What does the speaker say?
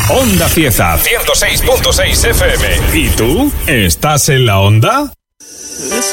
Onda Cieza, 106.6 FM. ¿Y tú? ¿Estás en la onda?